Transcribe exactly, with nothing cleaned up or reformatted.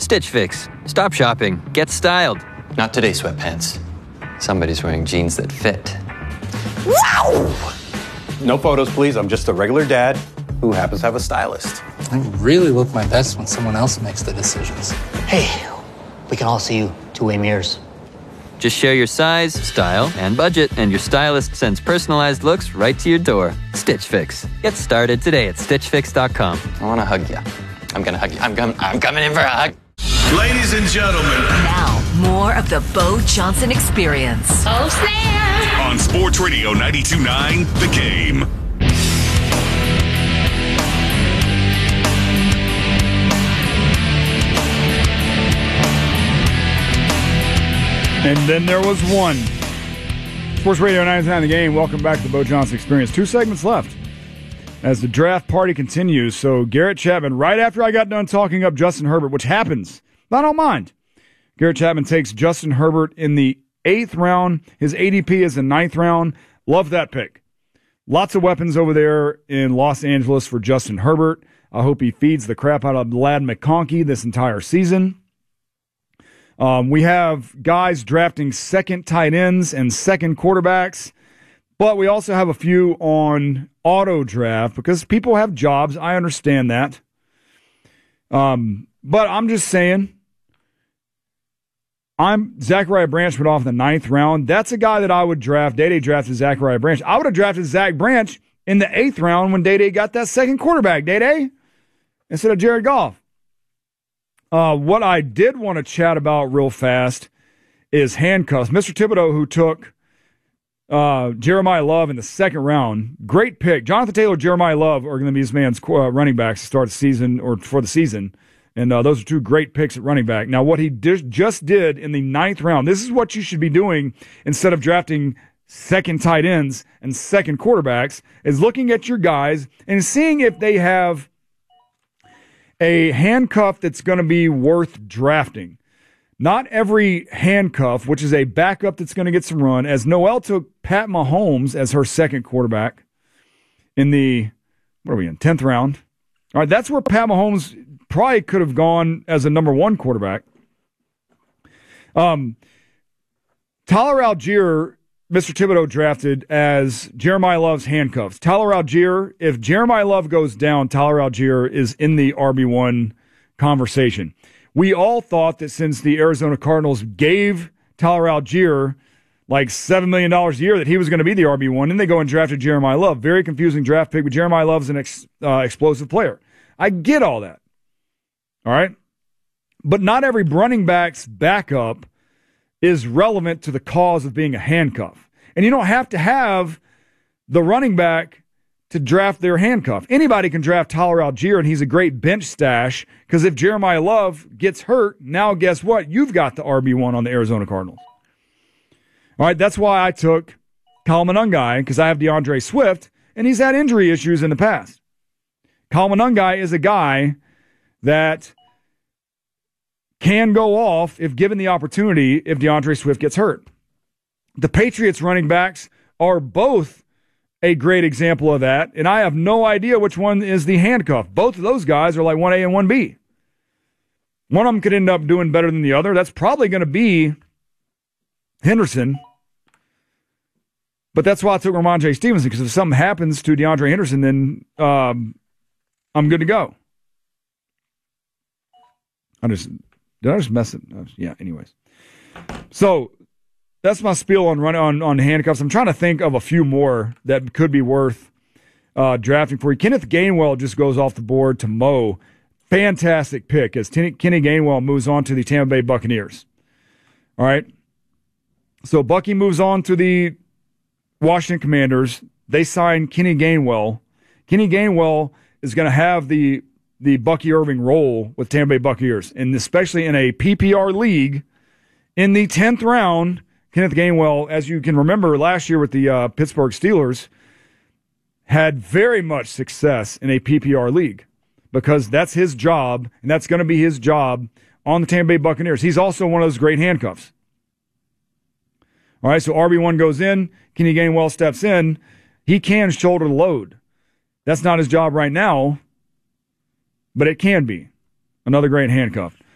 Stitch Fix. Stop shopping. Get styled. Not today, sweatpants. Somebody's wearing jeans that fit. Wow! No photos, please. I'm just a regular dad who happens to have a stylist. I really look my best when someone else makes the decisions. Hey, we can all see you two-way mirrors. Just share your size, style, and budget, and your stylist sends personalized looks right to your door. Stitch Fix. Get started today at stitch fix dot com. I want to hug you. I'm going to hug you. I'm, com- I'm coming in for a hug. Ladies and gentlemen. Now, more of the Bo Johnson Experience. Oh, snap! On Sports Radio ninety-two point nine, The Game. And then there was one. Sports Radio ninety-two point nine The Game. Welcome back to the Bo Johnson Experience. Two segments left as the draft party continues. So Garrett Chapman, right after I got done talking up Justin Herbert, which happens, but I don't mind. Garrett Chapman takes Justin Herbert in the eighth round. His A D P is the ninth round. Love that pick. Lots of weapons over there in Los Angeles for Justin Herbert. I hope he feeds the crap out of Ladd McConkey this entire season. Um, we have guys drafting second tight ends and second quarterbacks, but we also have a few on auto draft because people have jobs. I understand that. Um, but I'm just saying, I'm Zachariah Branch went off in the ninth round. That's a guy that I would draft. Day-Day drafted Zachariah Branch. I would have drafted Zach Branch in the eighth round when Day-Day got that second quarterback, Day-Day, instead of Jared Goff. Uh, what I did want to chat about real fast is handcuffs. Mister Thibodeau, who took uh, Jeremiah Love in the second round, great pick. Jonathan Taylor, Jeremiah Love are going to be this man's uh, running backs to start the season or for the season. And uh, those are two great picks at running back. Now, what he did, just did in the ninth round, this is what you should be doing instead of drafting second tight ends and second quarterbacks, is looking at your guys and seeing if they have a handcuff that's going to be worth drafting. Not every handcuff, which is a backup that's going to get some run, as Noelle took Pat Mahomes as her second quarterback in the, what are we in, tenth round. All right, that's where Pat Mahomes probably could have gone as a number one quarterback. Um, Tyler Algier, Mister Thibodeau drafted as Jeremiah Love's handcuffs. Tyler Algier, if Jeremiah Love goes down, Tyler Algier is in the R B one conversation. We all thought that since the Arizona Cardinals gave Tyler Algier like seven million dollars a year that he was going to be the R B one, and they go and drafted Jeremiah Love. Very confusing draft pick, but Jeremiah Love's an ex, uh, explosive player. I get all that. All right? But not every running back's backup is relevant to the cause of being a handcuff. And you don't have to have the running back to draft their handcuff. Anybody can draft Tyler Algier, and he's a great bench stash, because if Jeremiah Love gets hurt, now guess what? You've got the R B one on the Arizona Cardinals. All right, that's why I took Kyle Monangai, because I have DeAndre Swift, and he's had injury issues in the past. Kyle Monangai is a guy that can go off if given the opportunity if DeAndre Swift gets hurt. The Patriots running backs are both a great example of that, and I have no idea which one is the handcuff. Both of those guys are like one A and one B. One of them could end up doing better than the other. That's probably going to be Henderson. But that's why I took Ramondre Stevenson, because if something happens to DeAndre Henderson, then um, I'm good to go. I just... Did I just mess it? Yeah, anyways. So that's my spiel on running on, on handcuffs. I'm trying to think of a few more that could be worth uh, drafting for you. Kenneth Gainwell just goes off the board to Mo. Fantastic pick as Kenny, Kenny Gainwell moves on to the Tampa Bay Buccaneers. All right. So Bucky moves on to the Washington Commanders. They sign Kenny Gainwell. Kenny Gainwell is going to have the the Bucky Irving role with Tampa Bay Buccaneers, and especially in a P P R league in the tenth round. Kenneth Gainwell, as you can remember last year with the uh, Pittsburgh Steelers, had very much success in a P P R league because that's his job, and that's going to be his job on the Tampa Bay Buccaneers. He's also one of those great handcuffs. All right, so R B one goes in, Kenny Gainwell steps in. He can shoulder the load. That's not his job right now, but it can be. Another great handcuff.